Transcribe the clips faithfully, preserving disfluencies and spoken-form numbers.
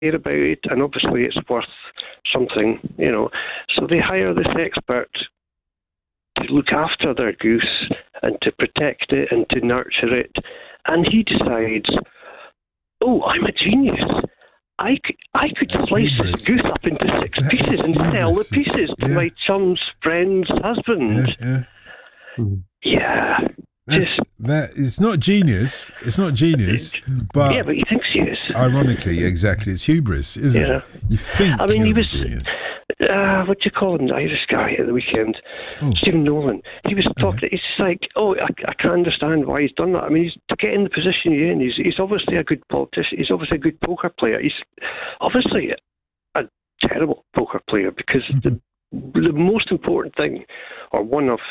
care about it, and obviously it's worth something, you know. So they hire this expert to look after their goose and to protect it and to nurture it, and he decides, oh, I'm a genius. I could, I could That's slice hubris. this goose up into six That pieces is and sell the hubris. pieces to Yeah. my chum's friend's husband. Yeah, yeah. Yeah. That's, Just, that it's not genius. It's not genius, but yeah, but he thinks he is. ironically, exactly, it's hubris, isn't Yeah. it? You think I mean, you're he a was, genius. uh, what do you call him, the Irish guy at the weekend? Oh. Stephen Nolan. He was talking, it's like, oh, I, I can't understand why he's done that. I mean, he's to get in the position he's in, he's, he's obviously a good politician, he's obviously a good poker player. He's obviously a terrible poker player because Mm-hmm. the, the most important thing, or one of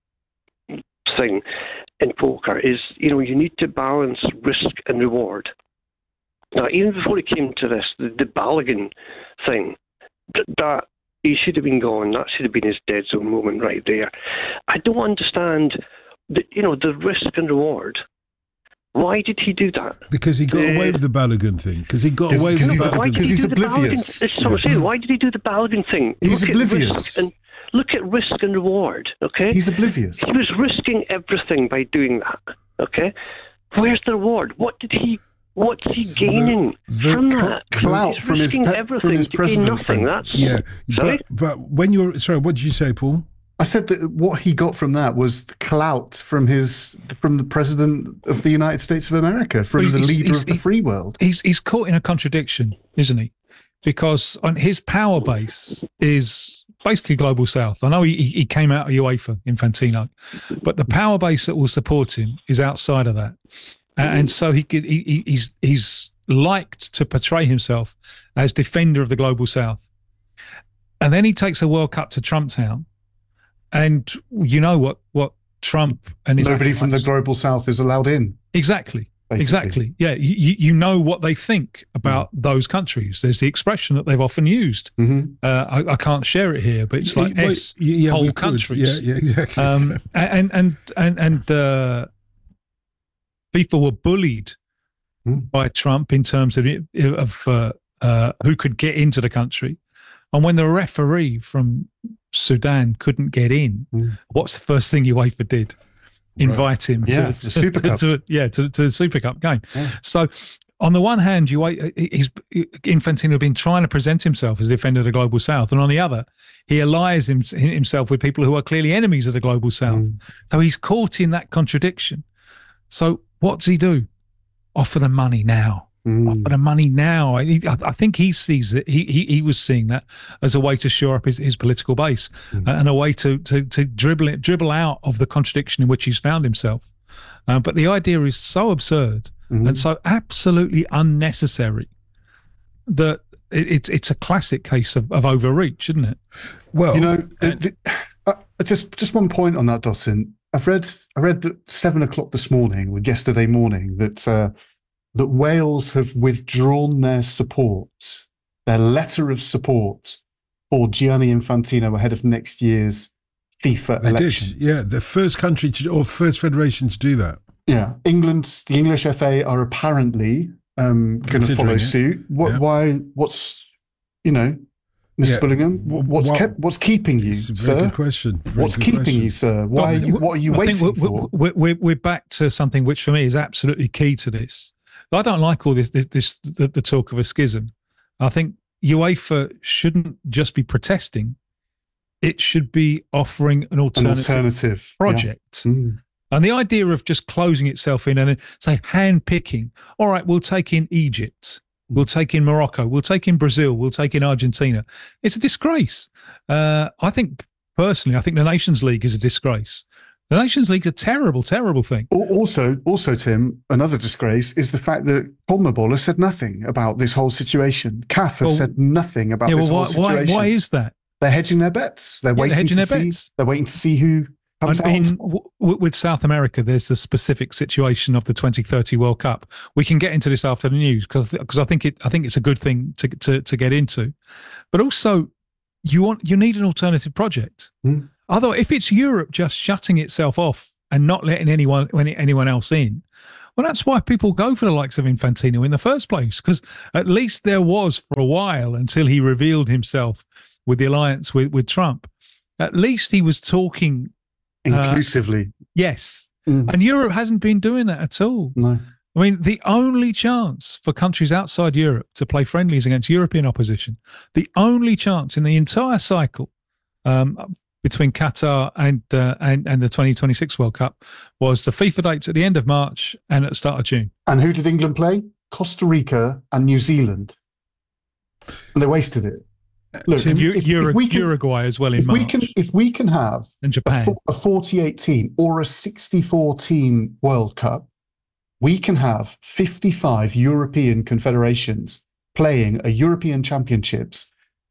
thing in poker is, you know, you need to balance risk and reward. Now, even before he came to this, the, the Balogun thing, th- that he should have been gone. That should have been his dead zone moment right there. I don't understand, the, you know, the risk and reward. Why did he do that? Because he got Uh, away with the Balogun thing. Because he got Because- away with because the he's a- Why Balogun did thing. he he's do the oblivious. Balogun? That's what I'm saying. Why did he do the Balogun thing? He's Look at oblivious. risk and look at risk and reward. Okay, He's oblivious. he was risking everything by doing that. Okay, where's the reward? What did he? What's he gaining the from cl- that? clout He's from his risking pe- from everything his to gain president nothing. friend. That's Yeah, sorry. but but when you're sorry, what did you say, Paul? I said that what he got from that was the clout from his from the president of the United States of America, from Well, the he's- leader he's- of the he- free world. He's he's caught in a contradiction, isn't he? Because on his power base is basically Global South. I know he, he came out of UEFA, Infantino, but the power base that will support him is outside of that, and so he, could, he he's he's liked to portray himself as defender of the Global South, and then he takes a World Cup to Trump Town, and you know what what Trump and his Nobody from the acolytes- global South is allowed in. exactly. Basically. Exactly. Yeah. You, you know what they think about those countries. There's the expression that they've often used. Mm-hmm. Uh, I, I can't share it here, but it's like Well, S yeah, whole we could. countries. Yeah, yeah, exactly. Um, and and and and uh, FIFA were bullied Mm. by Trump in terms of it- of uh, uh, who could get into the country, and when the referee from Sudan couldn't get in, Mm. what's the first thing UEFA did? Invite him Yeah, to the Super to, Cup. to- yeah, to, to the Super Cup game. Yeah. So, on the one hand, you he's Infantino had been trying to present himself as a defender of the Global South, and on the other, he allies him, himself with people who are clearly enemies of the Global South. Mm. So he's caught in that contradiction. So what does he do? Offer the money now. Mm. Offer the money now. I, I I think he sees it. He, he he was seeing that as a way to shore up his, his political base Mm. and a way to to to dribble it, dribble out of the contradiction in which he's found himself. Um, but the idea is so absurd Mhm. and so absolutely unnecessary that it, it's it's a classic case of, of overreach, isn't it? well, You know, the, the, uh, just just one point on that, Dotson. I've read I read that seven o'clock this morning, or yesterday morning, that uh, that Wales have withdrawn their support, their letter of support for Gianni Infantino ahead of next year's FIFA they did. elections. Yeah, the first country to, or first federation to do that. Yeah, England, the English F A are apparently um, going to Considering follow it. suit. What? Yeah. Why? What's you know, Mister Yeah. Bullingham? wh- What's Well, kept? What's keeping you, It's a very sir? good question. Very What's good keeping question. you, sir? Why? Are you, what are you I waiting think we're, for? We're, we're, we're back to something which for me is absolutely key to this. I don't like all this, this, this the, the talk of a schism. I think UEFA shouldn't just be protesting. It should be offering an An alternative, alternative yeah. project. Mm. And the idea of just closing itself in and then say hand picking, all right, we'll take in Egypt, we'll take in Morocco, we'll take in Brazil, we'll take in Argentina. It's a disgrace. Uh, I think personally, I think the Nations League is a disgrace. The Nations League's a terrible, terrible thing. Al- Also, also, Tim, another disgrace is the fact that CONMEBOL has said nothing about this whole situation. C A F have Well, said nothing about Yeah, this well, whole why, why, situation. why is that? They're hedging their bets. They're Yeah, they're waiting hedging to their see. bets. They're waiting to see who comes I mean, out. w- w- with South America, there's the specific situation of the twenty thirty World Cup. We can get into this after the news because because I think it I think it's a good thing to to to get into, but also you want you need an alternative project. Mm. Although if it's Europe just shutting itself off and not letting anyone when anyone else in, Well, that's why people go for the likes of Infantino in the first place, because at least there was for a while until he revealed himself with the alliance with, with Trump. At least he was talking inclusively. Uh, yes. Mm. And Europe hasn't been doing that at all. No. I mean, the only chance for countries outside Europe to play friendlies against European opposition, the only chance in the entire cycle um, between Qatar and, uh, and and the twenty twenty-six World Cup was the FIFA dates at the end of March and at the start of June. And who did England play? Costa Rica and New Zealand. And they wasted it. Look, Tim, if, if, Ur- if we can, Uruguay as well in if March. We can, if we can have and Japan. A, a forty-eight team or a sixty-four team World Cup, we can have fifty-five European confederations playing a European Championships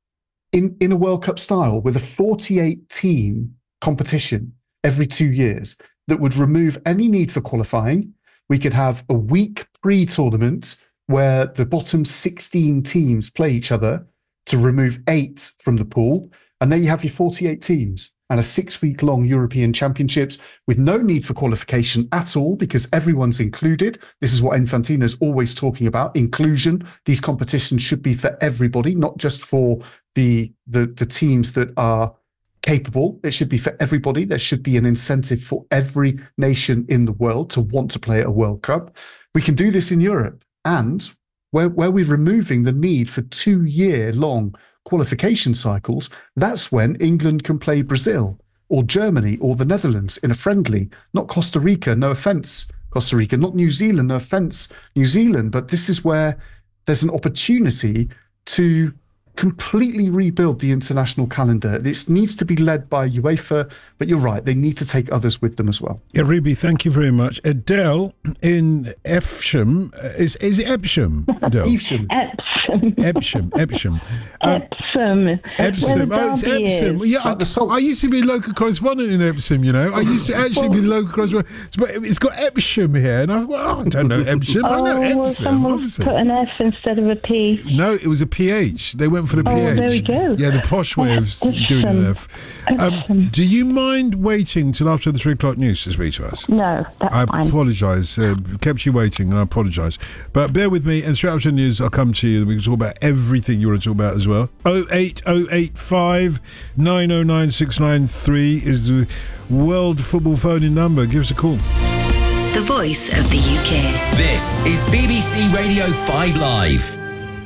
in, in a World Cup style with a forty-eight team competition every two years that would remove any need for qualifying. We could have a week pre-tournament where the bottom sixteen teams play each other to remove eight from the pool. And then you have your forty-eight teams and a six-week-long European Championships with no need for qualification at all because everyone's included. This is what Infantino's always talking about, inclusion. These competitions should be for everybody, not just for the, the, the teams that are capable. It should be for everybody. There should be an incentive for every nation in the world to want to play at a World Cup. We can do this in Europe. And where, where we're removing the need for two-year-long qualification cycles, that's when England can play Brazil or Germany or the Netherlands in a friendly, not Costa Rica, no offence, Costa Rica, not New Zealand, no offence, New Zealand, but this is where there's an opportunity to completely rebuild the international calendar. This needs to be led by UEFA, but you're right, they need to take others with them as well. Yeah, Ruby, thank you very much. Adele in Evesham, is is it Evesham? Adele? Evesham. Epsom. Evesham, Evesham. Um, Epsom. Epsom, oh, it's Epsom. Is. Yeah, I, I used to be a local correspondent in Epsom, you know. I used to actually be the local correspondent. But it's got Evesham here, and I well, I don't know Evesham. Oh, I know Epsom. well, someone obviously. put an F instead of a P. No, it was a P H. They went for the P H. Oh, there we go. Yeah, the posh way of doing an F. Um, do you mind waiting till after the three o'clock news to speak to us? No, that's I fine. apologise. Uh, kept you waiting, and I apologise. But bear with me, and straight after the news, I'll come to you, and we can talk about everything you want to talk about as well. oh eight oh eight five nine oh nine six nine three is the World Football phone-in number. Give us a call. The voice of the U K. This is B B C Radio five Live.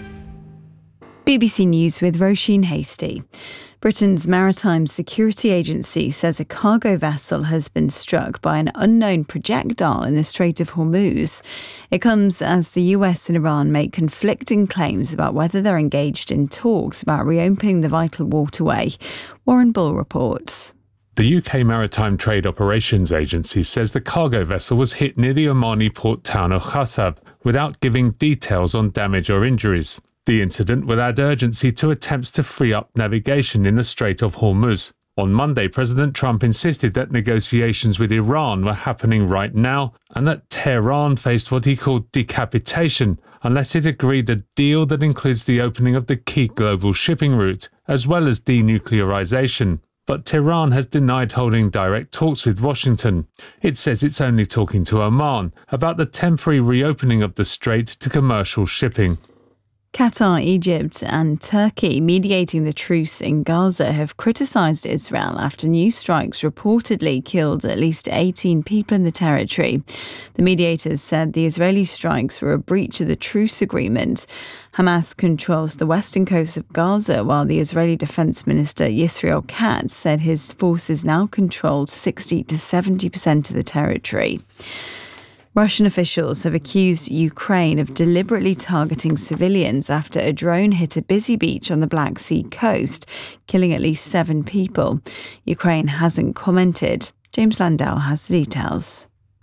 B B C News with Roisin Hasty. Britain's Maritime Security Agency says a cargo vessel has been struck by an unknown projectile in the Strait of Hormuz. It comes as the U S and Iran make conflicting claims about whether they're engaged in talks about reopening the vital waterway. Warren Bull reports. The U K Maritime Trade Operations Agency says the cargo vessel was hit near the Omani port town of Khassab without giving details on damage or injuries. The incident will add urgency to attempts to free up navigation in the Strait of Hormuz. On Monday, President Trump insisted that negotiations with Iran were happening right now and that Tehran faced what he called decapitation unless it agreed a deal that includes the opening of the key global shipping route, as well as denuclearization. But Tehran has denied holding direct talks with Washington. It says it's only talking to Oman about the temporary reopening of the strait to commercial shipping. Qatar, Egypt and Turkey mediating the truce in Gaza have criticised Israel after new strikes reportedly killed at least eighteen people in the territory. The mediators said the Israeli strikes were a breach of the truce agreement. Hamas controls the western coast of Gaza, while the Israeli Defence Minister Yisrael Katz said his forces now controlled sixty to seventy percent of the territory. Russian officials have accused Ukraine of deliberately targeting civilians after a drone hit a busy beach on the Black Sea coast, killing at least seven people. Ukraine hasn't commented. James Landau has the details.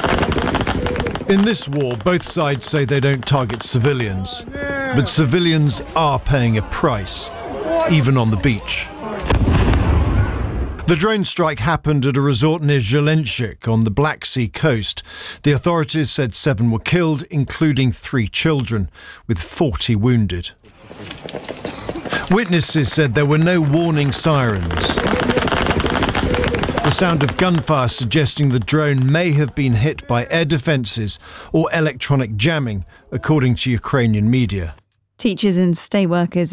In this war, both sides say they don't target civilians, but civilians are paying a price, even on the beach. The drone strike happened at a resort near Zhelenchik on the Black Sea coast. The authorities said seven were killed, including three children, with forty wounded. Witnesses said there were no warning sirens. The sound of gunfire suggesting the drone may have been hit by air defences or electronic jamming, according to Ukrainian media. Teachers and state workers